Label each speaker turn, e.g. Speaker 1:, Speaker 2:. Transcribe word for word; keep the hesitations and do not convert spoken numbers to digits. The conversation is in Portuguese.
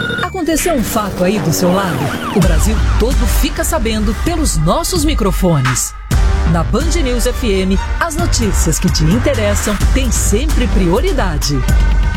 Speaker 1: Aconteceu um fato aí do seu lado? O Brasil todo fica sabendo pelos nossos microfones. Na Band News F M, as notícias que te interessam têm sempre prioridade.